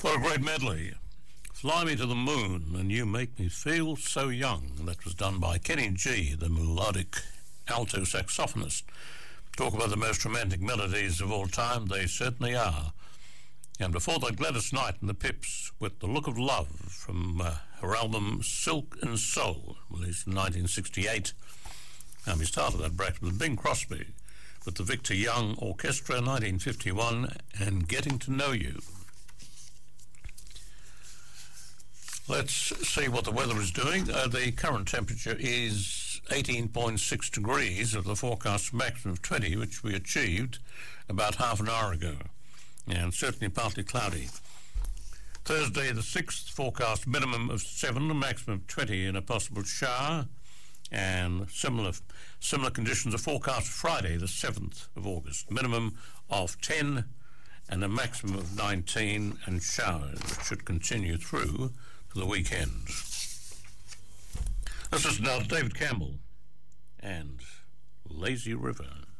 What a great medley. Fly Me to the Moon and You Make Me Feel So Young. That was done by Kenny G, the melodic alto saxophonist. Talk about the most romantic melodies of all time, they certainly are. And before that, Gladys Knight and the Pips with The Look of Love from her album Silk and Soul, released in 1968. And we started that bracket with Bing Crosby with the Victor Young Orchestra, 1951, and Getting to Know You. Let's see what the weather is doing. The current temperature is 18.6 degrees of the forecast maximum of 20, which we achieved about half an hour ago, and certainly partly cloudy. Thursday the 6th, forecast minimum of 7, a maximum of 20 and a possible shower, and similar conditions are forecast for Friday the 7th of August, minimum of 10 and a maximum of 19 and showers, which should continue through to the weekend. Let's listen now to David Campbell and Lazy River.